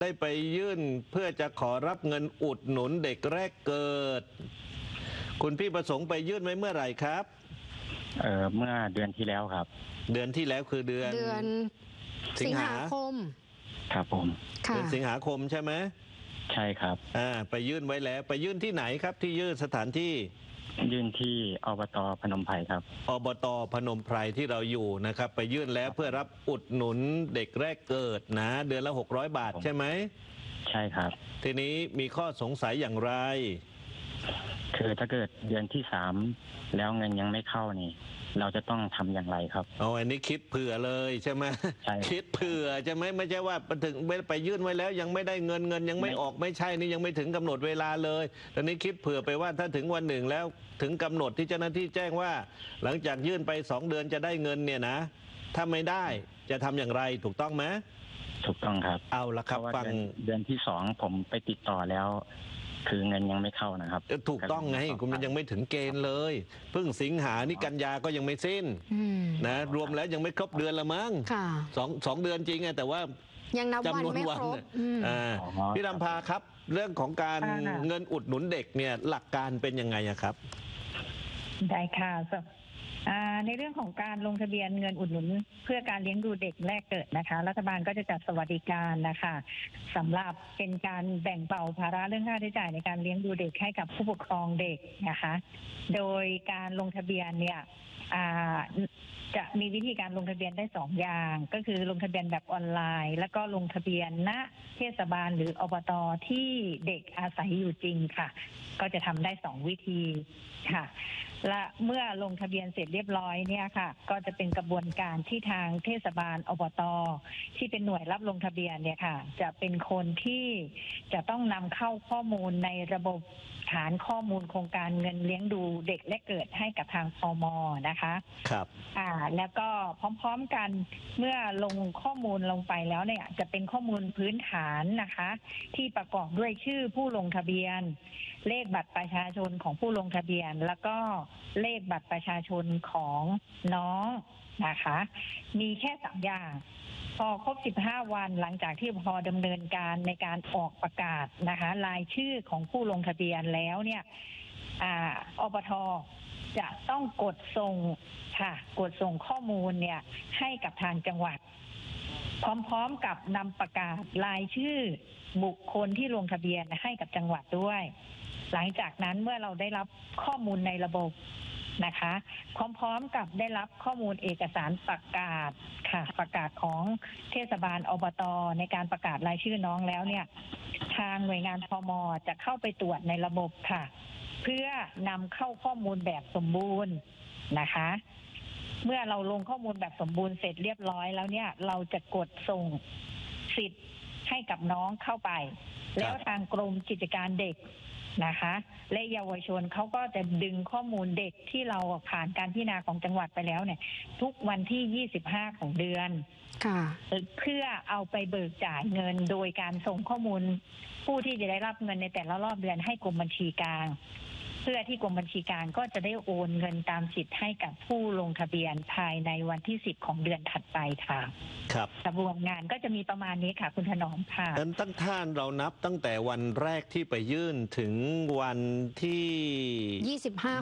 ได้ไปยื่นเพื่อจะขอรับเงินอุดหนุนเด็กแรกเกิดคุณพี่ประสงค์ไปยื่นไว้เมื่อไหร่ครับเมื่อเดือนที่แล้วครับเดือนที่แล้วคือเดือนสิงหาคมครับผมเดือนสิงหาคมใช่ไหมใช่ครับไปยื่นไว้แล้วไปยื่นที่ไหนครับที่ยื่นสถานที่ยื่นที่อบต.พนมไพรครับอบต.พนมไพรที่เราอยู่นะครับไปยื่นแล้วเพื่อรับอุดหนุนเด็กแรกเกิดนะเดือนละ600 บาทใช่ไหมใช่ครับทีนี้มีข้อสงสัยอย่างไรคือถ้าเกิดเดือนที่3แล้วเงินยังไม่เข้านี่เราจะต้องทำอย่างไรครับอันนี้คิดเผื่อเลยใช่ไหมใช่คิดเผื่อใช่ไหมไม่ใช่ว่าถึงไปยื่นไว้แล้วยังไม่ได้เงินยังไม่ออกไม่ใช่นี่ยังไม่ถึงกำหนดเวลาเลยตอนนี้คิดเผื่อไปว่าถ้าถึงวันหนึ่งแล้วถึงกำหนดที่เจ้าหน้าที่แจ้งว่าหลังจากยื่นไป2 เดือนจะได้เงินเนี่ยนะถ้าไม่ได้จะทำอย่างไรถูกต้องไหมถูกต้องครับเอาละครับฟังเดือนที่2ผมไปติดต่อแล้วคือเงินยังไม่เข้านะครับถูกต้องไงคุณมันยังไม่ถึงเกณฑ์เลยเพิ่งสิงหานี่กันยาก็ยังไม่สิ้นนะรวมแล้วยังไม่ครบเดือนละมั้งสองเดือนจริงไงแต่ว่ายังนับวันไม่ครบพี่รำพาครับเรื่องของการเงินอุดหนุนเด็กเนี่ยหลักการเป็นยังไงครับได้ค่ะในเรื่องของการลงทะเบียนเงินอุดหนุนเพื่อการเลี้ยงดูเด็กแรกเกิดนะคะรัฐบาลก็จะจัดสวัสดิการนะคะสำหรับเป็นการแบ่งเบาภาระเรื่องค่าใช้จ่ายในการเลี้ยงดูเด็กให้กับผู้ปกครองเด็กนะคะโดยการลงทะเบียนเนี่ยจะมีวิธีการลงทะเบียนได้2 อย่างก็คือลงทะเบียนแบบออนไลน์แล้วก็ลงทะเบียนณเทศบาลหรืออบต.ที่เด็กอาศัยอยู่จริงค่ะก็จะทำได้2 วิธีค่ะและเมื่อลงทะเบียนเสร็จเรียบร้อยเนี่ยค่ะก็จะเป็นกระบวนการที่ทางเทศบาลอบต.ที่เป็นหน่วยรับลงทะเบียนเนี่ยค่ะจะเป็นคนที่จะต้องนำเข้าข้อมูลในระบบฐานข้อมูลโครงการเงินเลี้ยงดูเด็กและเกิดให้กับทางพม.นะคะครับแล้วก็พร้อมๆกันเมื่อลงข้อมูลลงไปแล้วเนี่ยจะเป็นข้อมูลพื้นฐานนะคะที่ประกอบด้วยชื่อผู้ลงทะเบียนเลขบัตรประชาชนของผู้ลงทะเบียนแล้วก็เลขบัตรประชาชนของน้องนะคะมีแค่3 อย่างพอครบ15 วันหลังจากที่พอดำเนินการในการออกประกาศนะคะรายชื่อของผู้ลงทะเบียนแล้วเนี่ยอบท.จะต้องกดส่งค่ะกดส่งข้อมูลเนี่ยให้กับทางจังหวัดพร้อมๆกับนำประกาศรายชื่อบุคคลที่ลงทะเบียนให้กับจังหวัดด้วยหลังจากนั้นเมื่อเราได้รับข้อมูลในระบบนะคะพร้อมๆกับได้รับข้อมูลเอกสารประกาศค่ะประกาศของเทศบาลอบต.ในการประกาศรายชื่อน้องแล้วเนี่ยทางหน่วยงานพม.จะเข้าไปตรวจในระบบค่ะเพื่อนำเข้าข้อมูลแบบสมบูรณ์นะคะเมื่อเราลงข้อมูลแบบสมบูรณ์เสร็จเรียบร้อยแล้วเนี่ยเราจะกดส่งสิทธิ์ให้กับน้องเข้าไปแล้วทางกรมกิจการเด็กนะคะและเยาวชนเขาก็จะดึงข้อมูลเด็กที่เราผ่านการพิจารณาของจังหวัดไปแล้วเนี่ยทุกวันที่25ของเดือนเพื่อเอาไปเบิกจ่ายเงินโดยการส่งข้อมูลผู้ที่จะได้รับเงินในแต่ละรอบเดือนให้กรมบัญชีกลางเพื่อที่กรมบัญชีกลางก็จะได้โอนเงินตามสิทธิ์ให้กับผู้ลงทะเบียนภายในวันที่10ของเดือนถัดไปค่ะครับกระบวนงานก็จะมีประมาณนี้ค่ะคุณถนอมค่ะตั้งท่านเรานับตั้งแต่วันแรกที่ไปยื่นถึงวันที่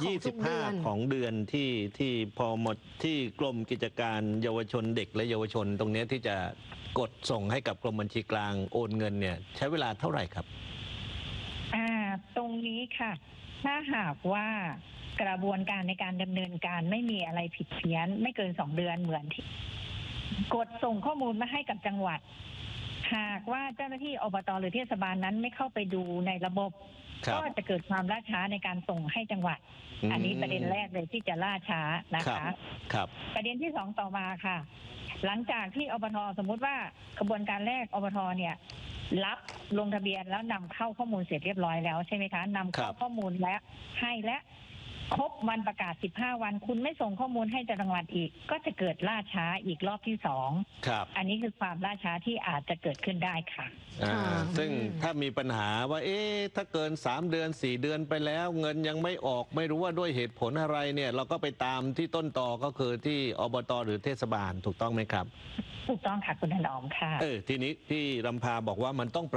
25ของเดือนที่พอหมดที่กรมกิจการเยาวชนเด็กและเยาวชนตรงนี้ที่จะกดส่งให้กับกรมบัญชีกลางโอนเงินเนี่ยใช้เวลาเท่าไหร่ครับตรงนี้ค่ะถ้าหากว่ากระบวนการในการดำเนินการไม่มีอะไรผิดเพี้ยนไม่เกิน2 เดือนเหมือนที่กดส่งข้อมูลมาให้กับจังหวัดหากว่าเจ้าหน้าที่อบต.หรือเทศบาลนั้นไม่เข้าไปดูในระบบก็จะเกิดความล่าช้าในการส่งให้จังหวัดอันนี้ประเด็นแรกเลยที่จะล่าช้านะคะประเด็นที่2ต่อมาค่ะหลังจากที่อบต.สมมุติว่ากระบวนการแรกอบต.เนี่ยรับลงทะเบียนแล้วนำเข้าข้อมูลเสร็จเรียบร้อยแล้วใช่ไหมคะนำเข้าข้อมูลและให้และครบวันประกาศ15 วันคุณไม่ส่งข้อมูลให้จังหวัดอีกก็จะเกิดล่าช้าอีกรอบที่2อันนี้คือความล่าช้าที่อาจจะเกิดขึ้นได้ค่ะซึ่งถ้ามีปัญหาว่าถ้าเกิน3 เดือน4 เดือนไปแล้วเงินยังไม่ออกไม่รู้ว่าด้วยเหตุผลอะไรเนี่ยเราก็ไปตามที่ต้นตอก็คือที่อบต.หรือเทศบาลถูกต้องไหมครับถูกต้องค่ะคุณถนอมค่ะทีนี้พี่รำพาบอกว่ามันต้อง